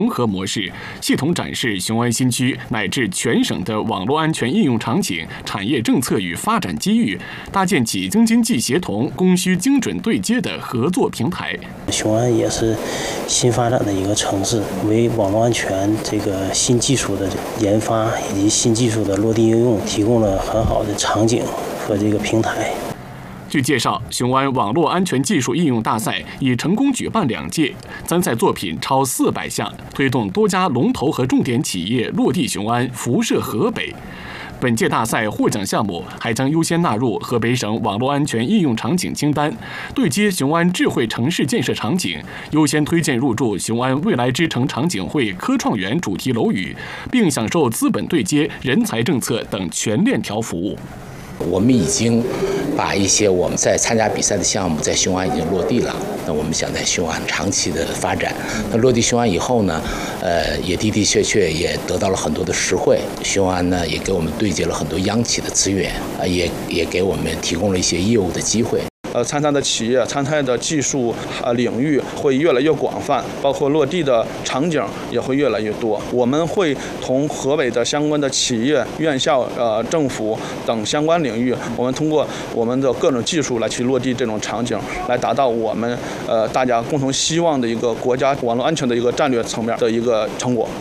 融合模式，系统展示雄安新区乃至全省的网络安全应用场景、产业政策与发展机遇，搭建起京津冀协同、供需精准对接的合作平台。 雄安也是新发展的一个城市，为网络安全这个新技术的研发以及新技术的落地应用提供了很好的场景和这个平台。 据介绍，雄安网络安全技术应用大赛已成功举办2届，参赛作品超400项，推动多家龙头和重点企业落地雄安，辐射河北。本届大赛获奖项目还将优先纳入河北省网络安全应用场景清单，对接雄安智慧城市建设场景，优先推荐入驻雄安未来之城场景会科创园主题楼宇，并享受资本对接、人才政策等全链条服务。 我们已经把一些我们在参加比赛的项目在雄安已经落地了。那我们想在雄安长期的发展。那落地雄安以后呢，也的的确确也得到了很多的实惠。雄安呢也给我们对接了很多央企的资源，也给我们提供了一些业务的机会。 参赛的企业、参赛的技术领域会越来越广泛，包括落地的场景也会越来越多。我们会同河北的相关的企业、院校、政府等相关领域，我们通过我们的各种技术来去落地这种场景，来达到我们大家共同希望的一个国家网络安全的一个战略层面的一个成果。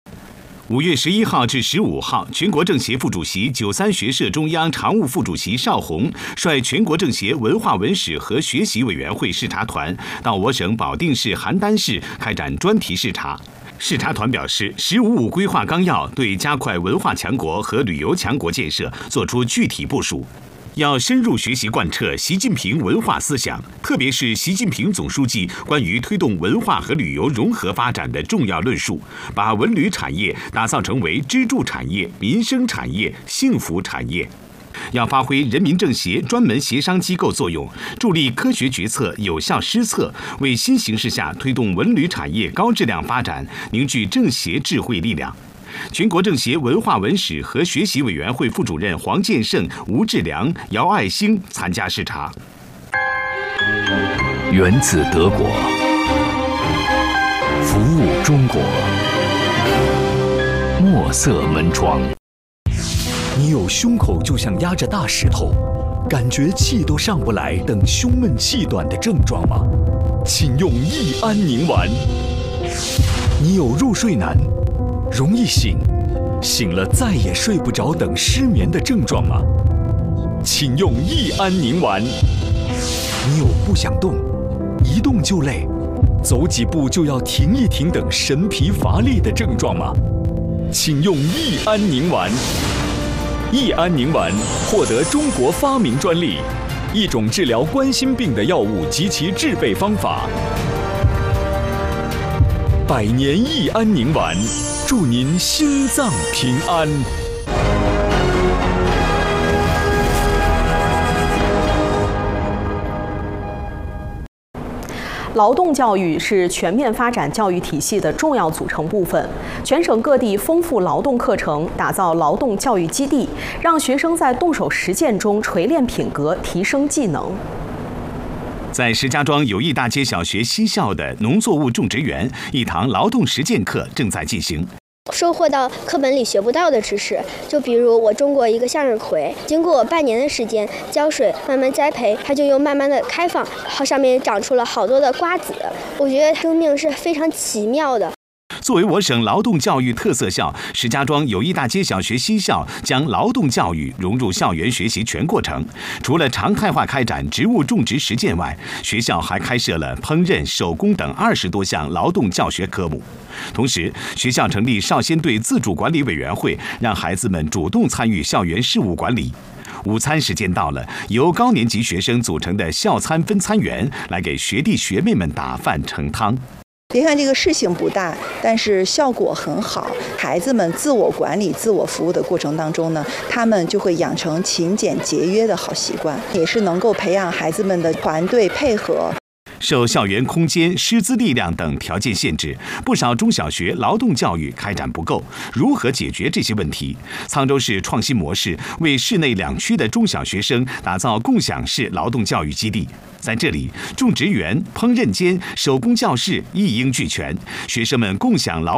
5月11号至15号，全国政协副主席、93学社中央常务副主席邵宏率全国政协文化文史和学习委员会视察团到我省保定市邯郸市开展专题视察。视察团表示，“15+5”规划纲要对加快文化强国和旅游强国建设作出具体部署。要深入学习贯彻习近平文化思想，特别是习近平总书记关于推动文化和旅游融合发展的重要论述，把文旅产业打造成为支柱产业、民生产业、幸福产业。要发挥人民政协专门协商机构作用，助力科学决策、有效施策，为新形势下推动文旅产业高质量发展凝聚政协智慧力量。全国政协文化文史和学习委员会副主任黄建胜、吴志良、姚爱兴参加视察。 源自德国，服务中国，墨色门窗。你有胸口就像压着大石头，感觉气都上不来等胸闷气短的症状吗？请用益安宁丸。你有入睡难、容易醒了再也睡不着等失眠的症状吗？请用益安宁丸。你有不想动、一动就累、走几步就要停一停等神疲乏力的症状吗？请用益安宁丸。益安宁丸获得中国发明专利，一种治疗冠心病的药物及其制备方法。100年益安宁丸，祝您心脏平安。 劳动教育是全面发展教育体系的重要组成部分。全省各地丰富劳动课程，打造劳动教育基地，让学生在动手实践中锤炼品格，提升技能。 在石家庄友谊大街小学西校的农作物种植园，一堂劳动实践课正在进行。 收获到课本里学不到的知识，就比如我种过一个向日葵，经过半年的时间浇水，慢慢栽培，它就又慢慢的开放，上面长出了好多的瓜子。我觉得生命是非常奇妙的。 作为我省劳动教育特色校，石家庄友谊大街小学西校将劳动教育融入校园学习全过程。除了常态化开展植物种植实践外，学校还开设了烹饪、手工等20多项劳动教学科目。同时，学校成立少先队自主管理委员会，让孩子们主动参与校园事务管理。午餐时间到了，由高年级学生组成的校餐分餐员来给学弟学妹们打饭盛汤。 别看这个事情不大，但是效果很好。孩子们自我管理、自我服务的过程当中呢，他们就会养成勤俭节约的好习惯，也是能够培养孩子们的团队配合。 受校园空间、师资力量等条件限制，不少中小学劳动教育开展不够。如何解决这些问题？沧州市创新模式为市内2区的中小学生打造共享式劳动教育基地。在这里，种植园、烹饪间、手工教室一应俱全，学生们共享劳